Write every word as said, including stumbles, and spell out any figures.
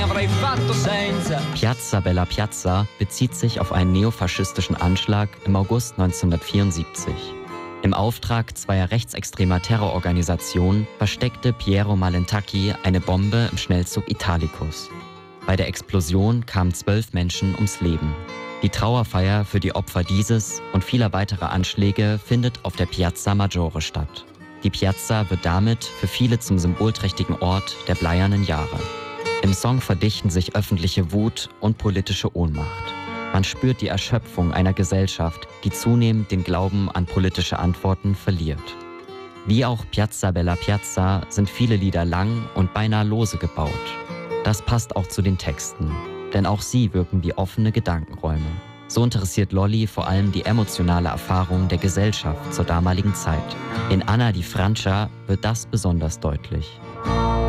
Piazza Bella Piazza bezieht sich auf einen neofaschistischen Anschlag im August neunzehnhundertvierundsiebzig. Im Auftrag zweier rechtsextremer Terrororganisationen versteckte Piero Malentacchi eine Bombe im Schnellzug Italicus. Bei der Explosion kamen zwölf Menschen ums Leben. Die Trauerfeier für die Opfer dieses und vieler weiterer Anschläge findet auf der Piazza Maggiore statt. Die Piazza wird damit für viele zum symbolträchtigen Ort der bleiernen Jahre. Im Song verdichten sich öffentliche Wut und politische Ohnmacht. Man spürt die Erschöpfung einer Gesellschaft, die zunehmend den Glauben an politische Antworten verliert. Wie auch Piazza Bella Piazza sind viele Lieder lang und beinahe lose gebaut. Das passt auch zu den Texten, denn auch sie wirken wie offene Gedankenräume. So interessiert Lolli vor allem die emotionale Erfahrung der Gesellschaft zur damaligen Zeit. In Anna di Francia wird das besonders deutlich.